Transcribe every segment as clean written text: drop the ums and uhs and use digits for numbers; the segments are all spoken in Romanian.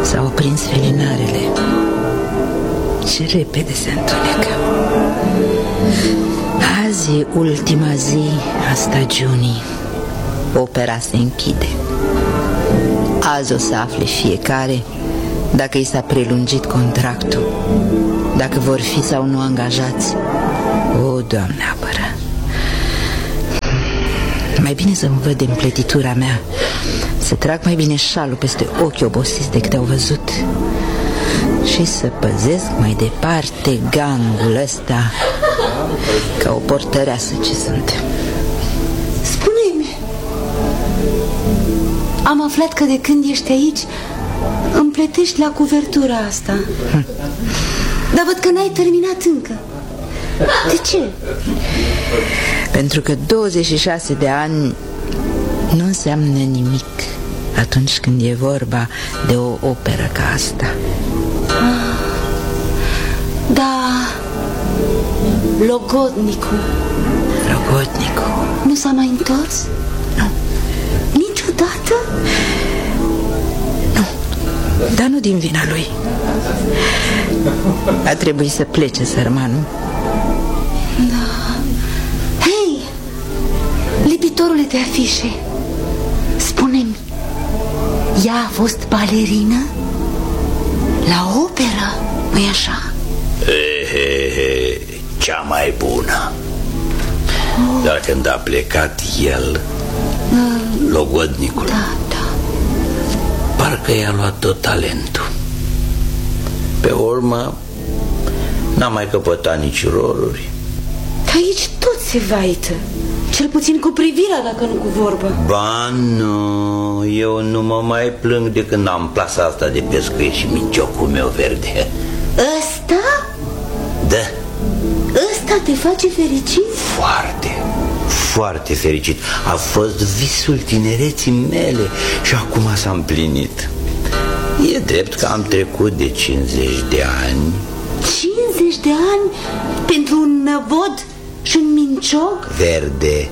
S-au prins felinarele. Ce repede se întunecă. Azi e ultima zi a stagiunii. Opera se închide. Azi o să afle fiecare dacă i s-a prelungit contractul, dacă vor fi sau nu angajați. O, Doamne apără! Mai bine să-mi văd împletitura mea, să trag mai bine șalul peste ochii obosiți de câte au văzut și să păzesc mai departe gangul ăsta ca o portăreasă ce sunt. Spune-mi, am aflat că de când ești aici împletești la cuvertura asta. Dar văd că n-ai terminat încă. De ce? Pentru că 26 de ani nu înseamnă nimic atunci când e vorba de o operă ca asta. Da, Logodnicul nu s-a mai întors? Nu. Niciodată? Nu, dar nu din vina lui. A trebuit să plece sărmanul. Da. Hei, lipitorule de afișe, spune-mi, ea a fost balerină la operă, nu-i așa? Cea mai bună. Dar când a plecat el, Logodnicul, Da. parcă i-a luat tot talentul. Pe urmă n-a mai căpătat nici roluri. Aici tot se vaită, cel puțin cu privirea, dacă nu cu vorbă. Ba nu, eu nu mă mai plâng de când am plasa asta de pescuit și minciocul meu verde. Ăsta? Da. Ăsta te face fericit? Foarte fericit. A fost visul tinereții mele și acum s-a împlinit. E drept că am trecut de 50 de ani. 50 de ani pentru un năvod și un mincioc? Verde.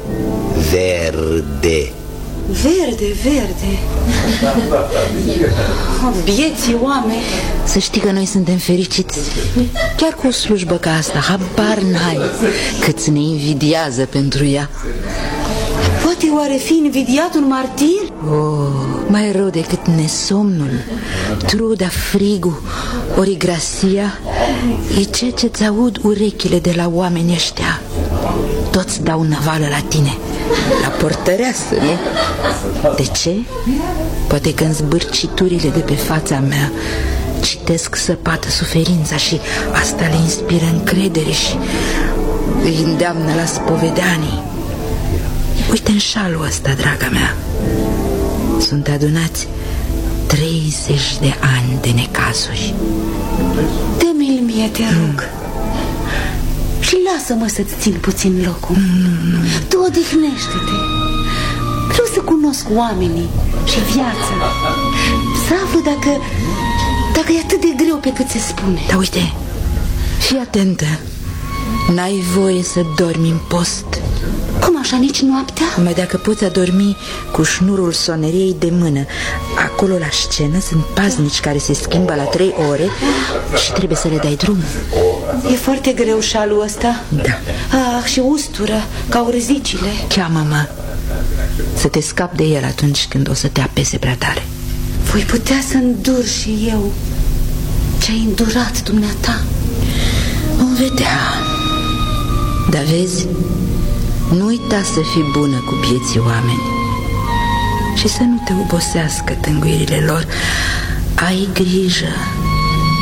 Bieții oameni. Să știi că noi suntem fericiți. Chiar cu o slujbă ca asta, habar n-ai cât ne invidiază pentru ea. Poate oare fi invidiat un martir? Mai rău decât nesomnul, truda, frigul, origrasia e ceea ce-ți aud urechile de la oamenii ăștia. Toți dau năvală la tine, la portăreasă, nu? De ce? Poate că în zbârciturile de pe fața mea citesc săpată suferința și asta le inspiră încredere și îi îndeamnă la spovedanii. Uite în șalul ăsta, draga mea, sunt adunați 30 de ani de necazuri. Dă-mi-l mie, te rog. Și lasă-mă să-ți țin puțin locul. Nu. Tu odihnește-te. Vreau să cunosc oamenii și viața, să aflu dacă e atât de greu pe cât se spune. Dar uite, fii atentă. N-ai voie să dormi în post. Cum așa, nici noaptea? Numai dacă poți adormi cu șnurul soneriei de mână. Acolo la scenă sunt paznici care se schimbă la 3 ore și trebuie să le dai drumul. E foarte greu șalul ăsta. Da. Și ustură, ca urzicile. Cheamă-mă să te scapi de el atunci când o să te apese prea tare. Voi putea să îndur și eu ce-ai îndurat dumneata. Vom vedea. Dar vezi, nu uita să fii bună cu vieții oameni și să nu te obosească tânguirile lor. Ai grijă